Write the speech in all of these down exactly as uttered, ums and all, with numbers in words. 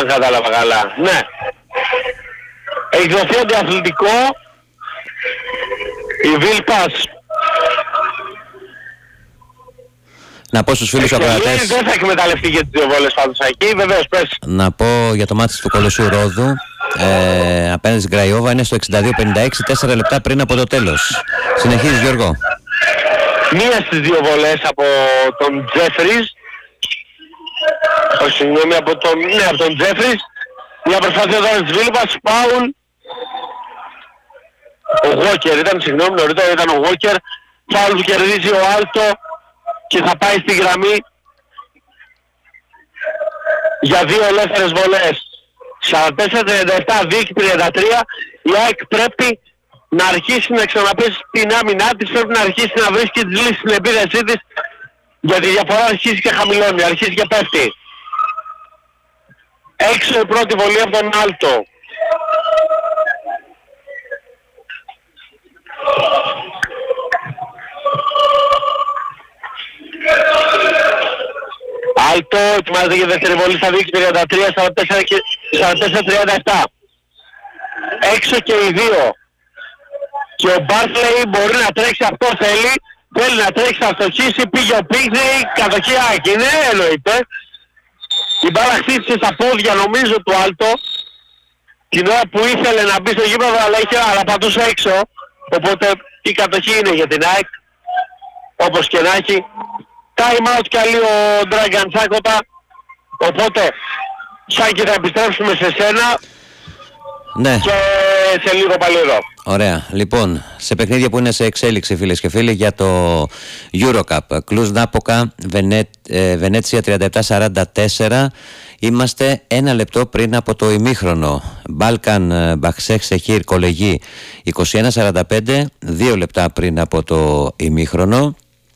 Αν κατάλαβα καλά. Ναι. Έχει δοθεί αντιαθλητικό. Η Βίλπας. Να πω στους φίλους ακροατές. Δεν θα εκμεταλλευτεί και τις δύο βόλες πάντως εκεί, βεβαίως πες. Να πω για το μάτι του Κολοσσού Ρόδου. Ε, απέναντι στην Κραϊόβα είναι στο εξήντα δύο πενήντα έξι, τέσσερα λεπτά πριν από το τέλος. Συνεχίζεις, Γιώργο. Μία στις δύο βολές από τον Τζέφρις. Όχι, συγγνώμη, από τον, ναι, από τον Τζέφρις. Μια προσπάθεια τώρα της Βίλπας, φάουλ. Ο Γόκερ ήταν, συγγνώμη, νωρίτερα ήταν ο Γόκερ. Φάουλ του κερδίζει ο Άλτο και θα πάει στη γραμμή για δύο ελεύθερες βολές. σαράντα τέσσερα τριάντα επτά, δύο τριάντα τρία. Η ΑΕΚ πρέπει να αρχίσει να ξαναπέσει την άμυνά της, πρέπει να αρχίσει να βρίσκει τις λύσεις στην επίδεσή της, γιατί η διαφορά αρχίζει και χαμηλώνει, αρχίζει και πέφτει. Έξω η πρώτη βολή από τον Άλτο. Άλτο ετοιμάζεται για δεύτερη βολή στα δύο τριάντα τρία, σαράντα τέσσερα τριάντα επτά. Έξω και οι δύο. Και ο Μπάρτλεϊ μπορεί να τρέξει, αυτό θέλει. Θέλει να τρέξει, θα στοχίσει, πήγε ο Πίγνεϊ, κατοχή Άκη. Ναι, εννοείται. Η μπάλα χτύπησε στα πόδια νομίζω του Άλτο. Την ώρα που ήθελε να μπει στο γήπεδο, αλλά, είχε, αλλά πατούσε έξω. Οπότε η κατοχή είναι για την ΑΕΚ. Όπως και να έχει. Time out κι άλλη ο Ντράγκαν Τσάκοτα. Οπότε, Σάκη, θα επιστρέψουμε σε σένα. Ναι. Και σε λίγο πάλι εδώ. Ωραία. Λοιπόν, σε παιχνίδια που είναι σε εξέλιξη, φίλες και φίλοι, για το Eurocup. Κλουζ Νάποκα, Βενέ, ε, Βενέτσια τριάντα επτά σαράντα τέσσερα. Είμαστε ένα λεπτό πριν από το ημίχρονο. Μπάλκαν Μπαξέχ Σεχίρ Κολεγί είκοσι ένα σαράντα πέντε. Δύο λεπτά πριν από το ημίχρονο.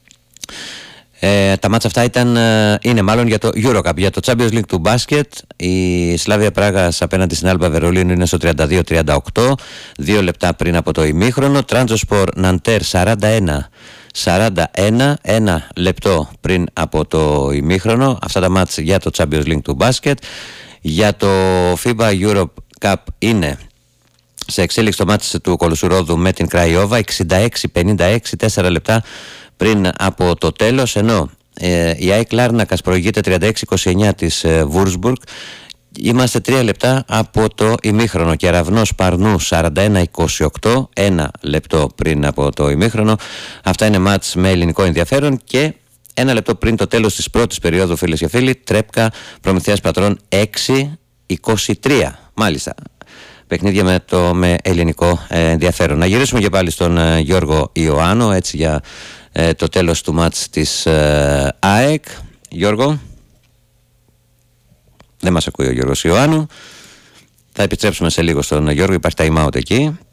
Ε, τα μάτσα αυτά ήταν, είναι μάλλον για το Eurocup, για το Champions League του μπάσκετ. Η Σλάβια Πράγας απέναντι στην Άλμπα Βερολίνου είναι στο τριάντα δύο τριάντα οκτώ, δύο λεπτά πριν από το ημίχρονο. Τράντζοσπορ Ναντέρ σαράντα ένα σαράντα ένα, ένα λεπτό πριν από το ημίχρονο. Αυτά τα μάτσα για το Champions League του μπάσκετ. Για το φίμπα Europe Cup είναι σε εξέλιξη το μάτς του Κολοσσού Ρόδου με την Κραϊόβα, εξήντα έξι πενήντα έξι, τέσσερα λεπτά πριν από το τέλος, ενώ ε, η ΑΕΚ Λάρνακας προηγείται τριάντα έξι είκοσι εννιά της ε, Βουρσμπουργκ. Είμαστε τρία λεπτά από το ημίχρονο. Κεραυνός Παρνού σαράντα ένα είκοσι οκτώ, ένα λεπτό πριν από το ημίχρονο. Αυτά είναι μάτς με ελληνικό ενδιαφέρον. Και ένα λεπτό πριν το τέλος της πρώτης περίοδου, φίλες και φίλοι, Τρέπκα Προμηθέας Πατρών έξι είκοσι τρία. Μάλιστα. Παιχνίδια με, το, με ελληνικό ε, ενδιαφέρον. Να γυρίσουμε και πάλι στον ε, Γιώργο Ιωάννου, έτσι για ε, το τέλος του μάτς της ε, ΑΕΚ. Γιώργο, δεν μας ακούει ο Γιώργος Ιωάννου. Θα επιστρέψουμε σε λίγο στον Γιώργο, υπάρχει time out εκεί.